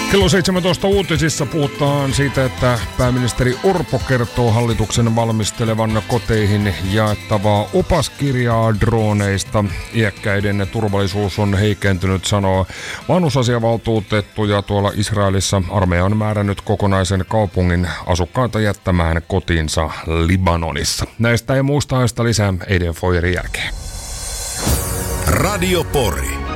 Kello 17 uutisissa puhutaan siitä, että pääministeri Orpo kertoo hallituksen valmistelevan koteihin jaettavaa opaskirjaa droneista. Iäkkäiden turvallisuus on heikentynyt, sanoo vanhusasiavaltuutettu, ja tuolla Israelissa armeija on määrännyt kokonaisen kaupungin asukkaita jättämään kotiinsa Libanonissa. Näistä ja muusta aiheesta lisää Eiden Foyerin jälkeen. Radio Pori.